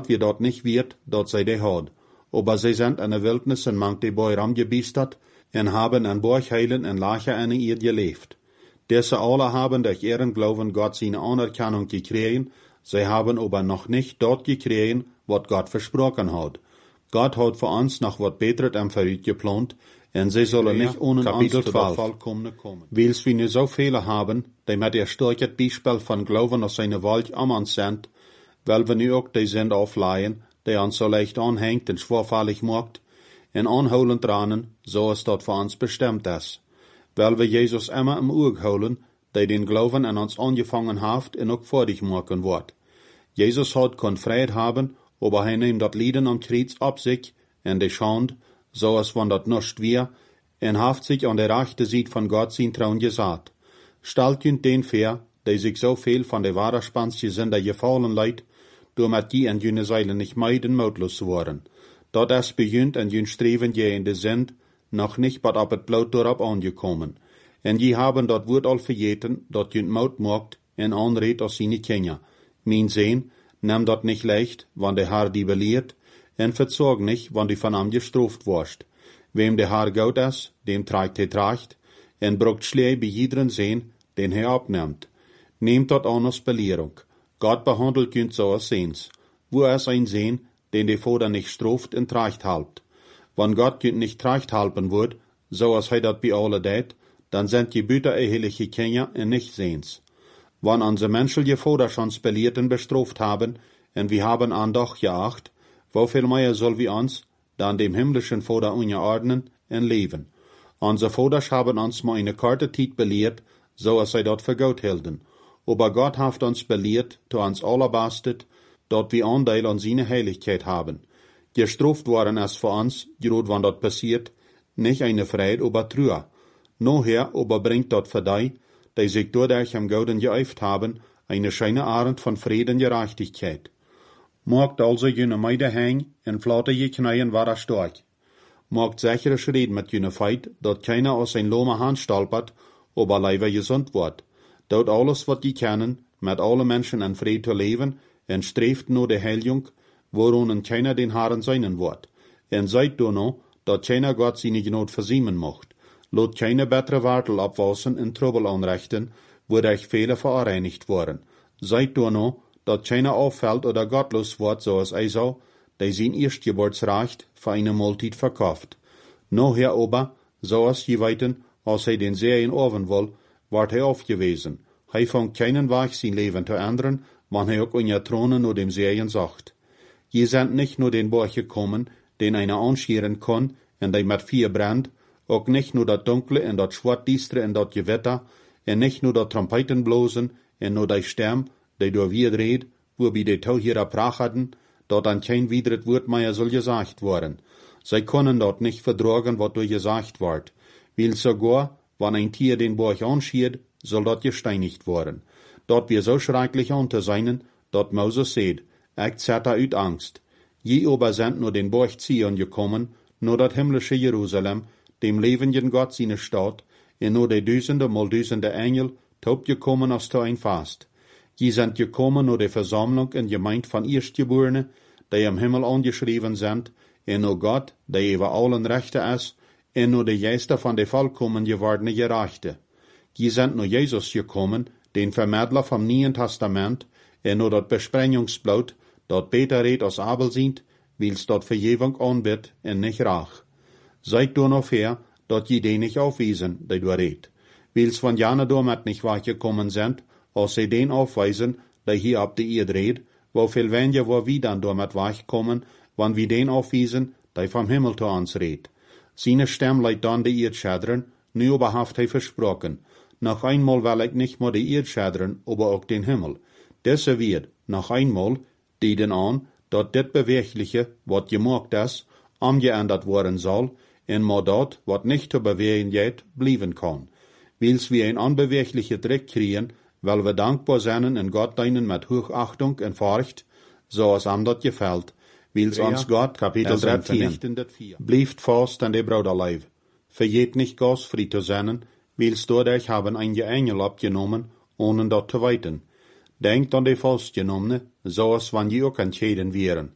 Gott wie dort nicht wird, dort sei der Hod. Aber sie sind in der Wildnis en mangt die Beuram gebiestert, en haben an Borchheilen en Lacher an ihr gelebt. Diese alle haben durch ihren Glauben Gott seine Anerkennung gekriegt, sie haben aber noch nicht dort gekriegt, was Gott versprochen hat. Gott hat für uns noch was Besseres am Verrüt geplant, und sie sollen nicht ohne uns zu der Vollkommene kommen. Weil wir nu so viele haben, die mit ihr starkes Beispiel von Glauben aus seiner Welt am uns sind, weil wir nu auch die Sünde aufleihen, die uns so leicht anhängt und schwerfällig macht, und anholen tranen, so es dort für uns bestimmt ist. Weil wir Jesus immer im Auge holen, der den Glauben an uns angefangen hat und auch fertig machen wird. Jesus hat kein Freiheit haben, aber er nimmt das Leiden am Kreuz ab sich, und die Schande, so es von dat nicht wir, und haft sich an der rechten Seite von Gott sein Trauen gesagt. Stellt jünt den fair, der sich so viel von der Waderspanske Sünder gefallen leid, damit die an jüne Seile nicht meiden mutlos worden. Dort es beginnt an jün Streben je in de Sünd, noch nicht bad ab et Blut dorab angekommen. En je haben dort Wort all vergeten, dort jünt Maut mogt, en anredt aus seine Kinder. Mein Sehn, nimm dort nicht leicht, wann der Herr die belehrt, en verzorg nicht, wann die von am gestruft warst. Wem der Herr gut ist, dem trägt er tracht, en brucht Schlee bei jederen Sehn, den er abnimmt. Nehmt dort an als Belehrung. Gott behandelt jünt so als Sehns. Wo es ein Sehn, den der Vater nicht struft en tracht halbt. Wann Gott jünt nicht tracht halben wird, so als er dat bei alle det, dann sind die Büter eheliche Kinder en nicht Sehns. Wann unsere menschliche Vater schon belehrt en bestruft haben, en wir haben an doch geacht, wo viel mehr soll wir uns, dann dem himmlischen Vater unterordnen en leben. Unsere Vaters haben uns mal eine kurze Zeit belehrt, so als sie dort für Gott hielten. Aber Gott hat uns belehrt, zu uns allerbastet, dort wir Anteil an seine Heiligkeit haben. Gestruft worden es für uns, gerade wann dort passiert, nicht eine Freude, aber Trühe. Noher aber bringt dort für die, die sich dadurch am Gouden geäuft haben, eine scheine Abend von Frieden und Gerechtigkeit. Mogt also jene Meide hängen, en flotte je Kneien war er stark. Mogt sichere Schritt mit jene Feit, dort keiner aus sein Lome Hand stolpert, aber leider gesund wird. Dort alles, was die kennen, mit alle Menschen in Frieden zu leben, en streeft nur die Heiligung, worin keiner den Herren seinen wird. En seid du noch, dort keiner Gott seine Gnade versiemen mocht. Lot keine bessere Wartel abwassen in Trubel anrichten, wodurch viele verreinigt wurden. Seid du noch, dort keiner auffällt oder gottlos wird, so als Esau, der sein Erstgeburtsrecht für eine Mahlzeit verkauft. Noher aber, so als je weiten, als er den Serien oven will, ward er aufgewiesen. Er fängt keinen Weg, sein Leben zu ändern, wann er auch in der Throne nur dem Serien sagt. Je sind nicht nur den Borch gekommen, den einer anschieren kann, und der mit Feuer brennt, auch nicht nur das Dunkle und das Schwarzdistre und das Gewitter, und nicht nur das Trompeten blosen, und nur der Sturm, der durch wir dreht, wo wir die Tauhierer prachten, dort an kein widret Wort mehr soll gesagt worden. Sie können dort nicht vertragen, was durch gesagt wird. Weil sogar, wenn ein Tier den Borch anschiert, soll dort gesteinigt worden. Dort wir so schrecklich unter seinen, dort Moses seht, ich zerrte uit Angst. Je aber sind nur den Borch Zion gekommen, nur das himmlische Jerusalem, dem lebenden Gott seine Stadt, und nur die Düsende mal Düsende Engel, taub gekommen aus zu ein Fast. Je sind gekommen nur die Versammlung und Gemeinde von Erstgeborenen, die im Himmel angeschrieben sind, und nur Gott, der über allen Rechte ist, und nur die Geister von der vollkommen gewordene Gerechte. Je sind nur Jesus gekommen, den Vermittler vom Neuen Testament, und nur das Besprengungsblut, dort beter red aus Abel sind, weil's dort Vergebung anbietet und nicht Rach. Seid du noch fair, dort je den nicht aufwiesen, der du red. Weil's von Jana damit nicht weggekommen sind, als sie den aufweisen, der hier ab die Erde red, wo viel weniger wo wir dann damit wegkommen, wann wir den aufwiesen, der vom Himmel zu uns red. Seine Stimme leidt dann die Erde schädern, nu aber haft er versprochen. Noch einmal will ich nicht nur die Erde schädern, aber auch den Himmel. Desse wird, noch einmal, die den an, dort det Bewegliche, wat gemacht ist, angeändert worden soll, en maar dort, wat nicht zu bewegen jet, blieben kann. Weils wir ein unbeweglicher Dreck kriegen, weil wir dankbar sind in Gott deinen mit Hochachtung und Furcht, so es am dort gefällt, weils uns Gott, Kapitel 13, blieft fast an der Bruderleib. Verjet nicht gastfrei zu sein, weils dadurch haben einige Engel abgenommen, ohne dort zu weiten. Denkt an die Fastgenommene, so es wann je auch entscheiden wären.